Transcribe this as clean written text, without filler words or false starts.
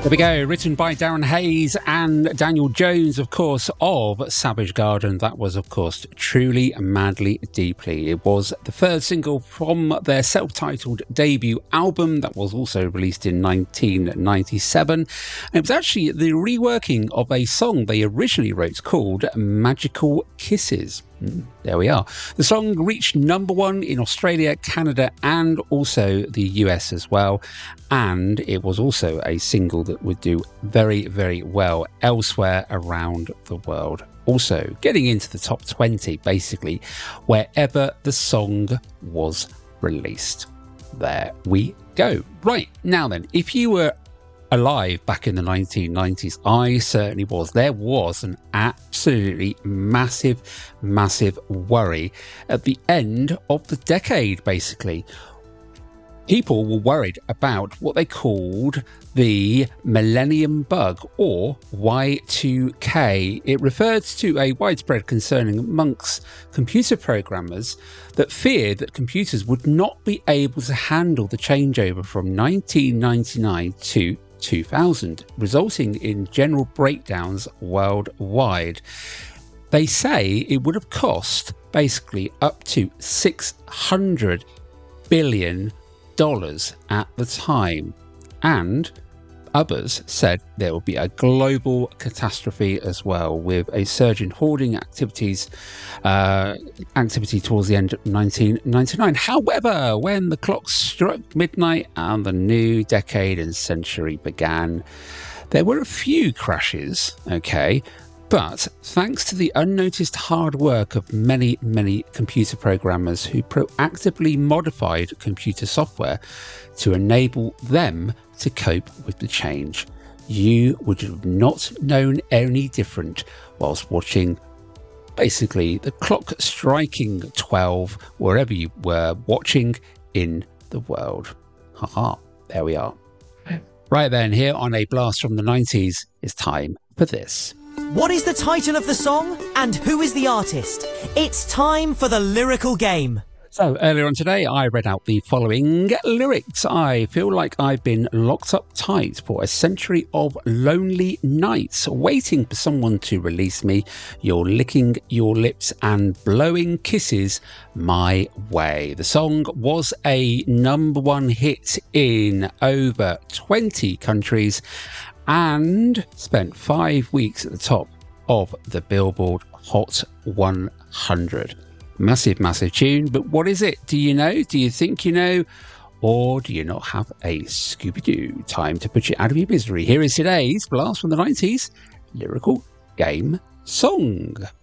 There we go, written by Darren Hayes and Daniel Jones, of course, of Savage Garden. That was, of course, Truly, Madly, Deeply. It was the third single from their self-titled debut album that was also released in 1997. And it was actually the reworking of a song they originally wrote called Magical Kisses. There we are. The song reached number one in Australia, Canada, and also the US as well. And it was also a single that would do very, very well elsewhere around the world. Also getting into the top 20, basically, wherever the song was released. There we go. Right, now then, if you were alive back in the 1990s, I certainly was. There was an absolutely massive worry at the end of the decade, basically. People were worried about what they called the Millennium Bug, or Y2K. It referred to a widespread concern amongst computer programmers that feared that computers would not be able to handle the changeover from 1999 to 2000, resulting in general breakdowns worldwide. They say it would have cost basically up to $600 billion at the time, and others said there will be a global catastrophe as well, with a surge in hoarding activity towards the end of 1999. However, when the clock struck midnight and the new decade and century began, there were a few crashes, but thanks to the unnoticed hard work of many computer programmers who proactively modified computer software to enable them to cope with the change, you would have not known any different whilst watching basically the clock striking 12 wherever you were watching in the world. Haha, there we are. Right then, here on A Blast from the 90s, it's time for this. What is the title of the song and who is the artist? It's time for the lyrical game. So earlier on today, I read out the following lyrics. I feel like I've been locked up tight for a century of lonely nights, waiting for someone to release me. You're licking your lips and blowing kisses my way. The song was a number one hit in over 20 countries and spent 5 weeks at the top of the Billboard Hot 100. Massive tune, but what is it? Do you know? Do you think you know? Or do you not have a Scooby-Doo? Time to put you out of your misery. Here is today's Blast from the 90s lyrical game song.